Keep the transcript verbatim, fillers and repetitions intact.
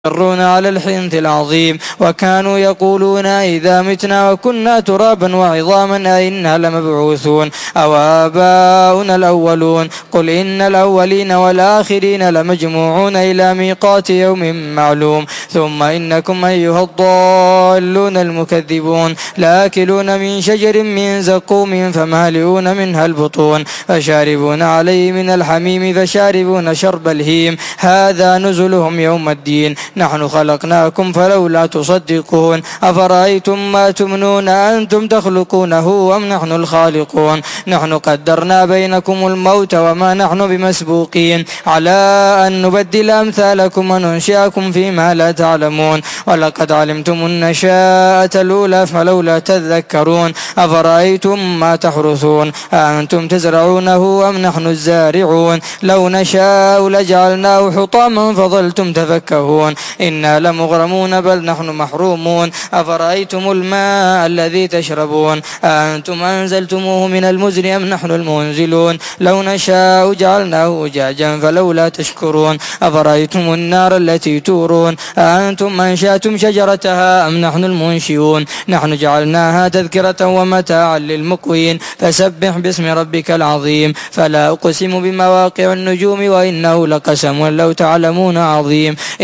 يصرون على الحنث العظيم. وكانوا يقولون إذا متنا وكنا ترابا وعظاما أئنا لمبعوثون أو آباؤنا الأولون. قل إن الأولين والآخرين لمجموعون إلى ميقات يوم معلوم. ثم إنكم أيها الضالون المكذبون لآكلون من شجر من زقوم فمالئون منها البطون فشاربون عليه من الحميم فشاربون شرب الهيم هذا نزلهم يوم الدين. نحن خلقناكم فلولا تصدقون. أفرأيتم ما تمنون أنتم تخلقونه أم نحن الخالقون. نحن قدرنا بينكم الموت وما نحن بمسبوقين على أن نبدل أمثالكم وننشئكم فيما لا تعلمون. ولقد علمتم النشاءة الأولى فلولا تذكرون. أفرأيتم ما تحرثون أنتم تزرعونه أم نحن الزارعون. لو نشاء لجعلناه حطاما فظلتم تفكهون. إنا لمغرمون بل نحن محرومون. أفرأيتم الماء الذي تشربون أنتم أنزلتموه من المزن أم نحن المنزلون. لو نشاء جعلناه أجاجا فلولا تشكرون. أفرأيتم النار التي تورون أنتم أنشأتم شجرتها أم نحن المنشئون. نحن جعلناها تذكرة ومتاعا للمقوين. فسبح باسم ربك العظيم. فلا أقسم بمواقع النجوم وإنه لقسم لو تعلمون عظيم.